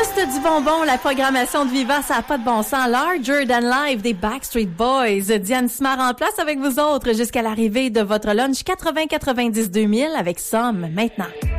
Juste du bonbon, la programmation de Viva, ça n'a pas de bon sens. Larger Than Life des Backstreet Boys. Diane Simard en place avec vous autres jusqu'à l'arrivée de votre lunch 80-90-2000 avec Somme maintenant.